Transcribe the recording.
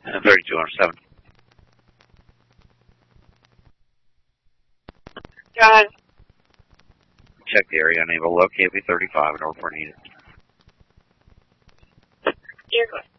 3207. Go ahead. Check the area, unable to locate V35 in order for needed. You're good.